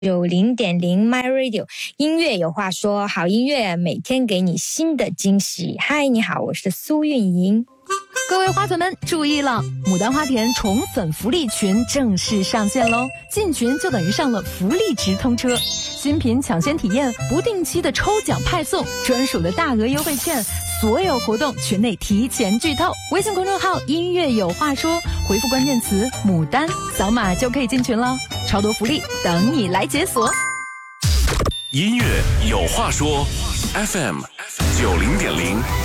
90.0 My Radio 音乐有话说，好音乐每天给你新的惊喜。嗨，你好，我是苏运莹。 各位花粉们注意了，牡丹花田宠粉福利群正式上线喽！进群就等于上了福利直通车，新品抢先体验，不定期的抽奖派送，专属的大额优惠券，所有活动群内提前剧透。微信公众号音乐有话说，回复关键词牡丹，扫码就可以进群了，超多福利等你来解锁。 音乐有话说 FM 90.0